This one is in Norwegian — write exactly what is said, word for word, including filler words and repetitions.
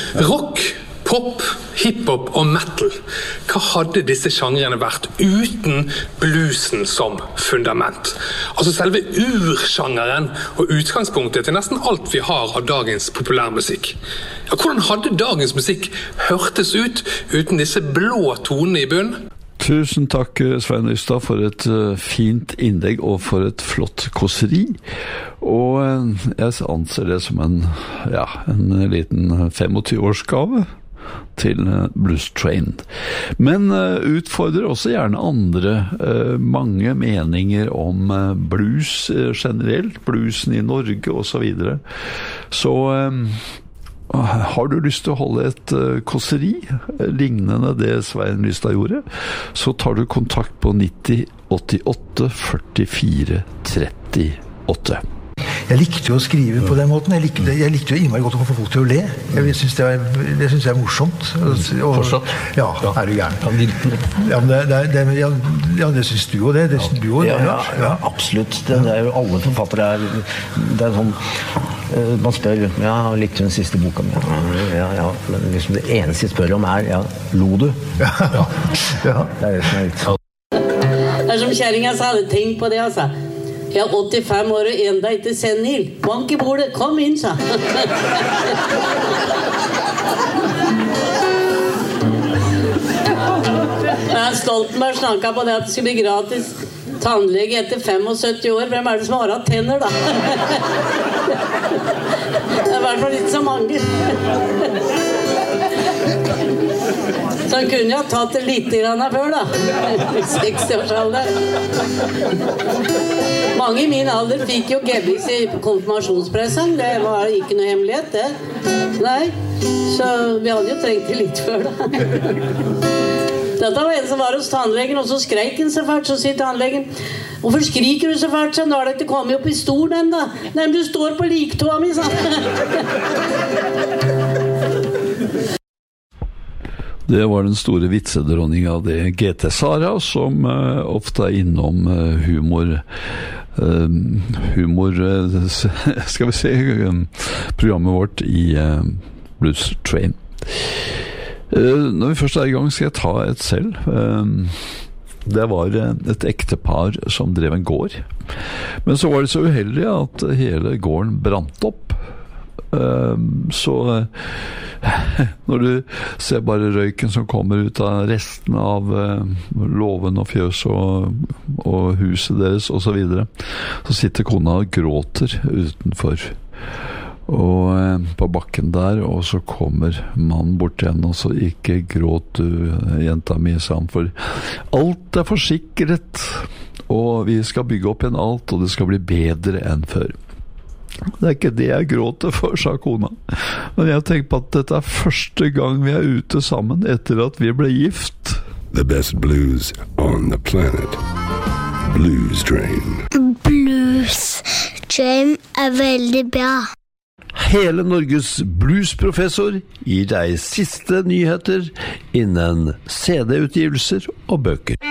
Rock, pop, hiphop og metal. Hva hadde disse sjangrene vært uten bluesen som fundament? Altså selve ursjangeren og utgangspunktet til nesten alt vi har av dagens populærmusikk. Ja, hvordan hadde dagens musikk hørtes ut uten disse blå tonene i bunnen? Tusen takk, Svein Rystad, for et fint innlegg og for et flott kåseri. Og jeg anser det som en, ja, en liten femogtyve-årsgave til Blues Train. Men utfordrer også gjerne andre mange meninger om blues generelt, bluesen i Norge og så videre. Så har du lyst til å holde et uh, kåseri lignende det Svein Rystad gjorde, så tar du kontakt på nitti åttiåtte førtifire trettiåtte. Jeg likte jo å skrive på den måten. Jeg likte, jeg likte jo innmari godt å få folk til å le. Jeg synes det, er, det synes jeg er morsomt. Og, Fortsatt? Ja, er du gæren. Ja, men det, det, det, ja, ja, det synes du jo det. Det synes du jo det. Ja, ja, ja, absolutt. Det, det er jo alle forfattere er, det er sånn, man spør, ja, likte du den siste boka mi? Ja, ja, men liksom det eneste jeg spør om er, ja, lo du? Ja, ja. Ja. Det er det som er litt sånn. Det er som kjæringen sa, tenk på det, altså. Jeg er åttifem år og enda ikke senil. Bank i bordet, kom inn, sa. Men Stoltenberg snakket på det at det skulle bli gratis tannlege etter syttifem år. Hvem er det som har hatt tenner, da? Det er i hvert fall ikke så mange. Så han kunne jo ha tatt det litt grann før, da. seksti-årsalder. Mange i min alder fikk jo gebbis i konfirmasjonspressen. Det var ikke noe hemmelighet, det. Nei, så vi hadde jo trengt det litt før, da. Dette var en som var hos tannlegen, og så skreik han så fælt, så sier tannlegen, hvorfor skriker du så fælt, så nå har det ikke kommet opp i stolen enda. Nei, men du står på liktåa mi, sa Det var den store vitsedronning av det G T Sara, som uh, ofte er innom uh, humor, uh, humor uh, skal vi se, um, programmet vårt i uh, Blues Train. Uh, når vi først er i gang, skal jeg ta et selv. Uh, det var uh, et ektepar som drev en gård. Men så var det så uheldig at hele gården brant opp. Uh, så uh, når du ser bare røyken som kommer ut av resten av uh, låven og fjøs og, og huset deres og så videre, så sitter kona og gråter utenfor og uh, på bakken der, og så kommer mannen bort igjen og så ikke gråt du, jenta mi, sa han, for alt er forsikret og vi skal bygge opp igjen alt, og det skal bli bedre enn før. Det er ikke det jeg gråter for, sa kona. Men jeg tenker på at dette er første gang vi er ute sammen etter at vi ble gift. The best blues on the planet. Blues Train. Blues Train er veldig bra. Hele Norges bluesprofessor gir deg siste nyheter innen C D-utgivelser og bøker.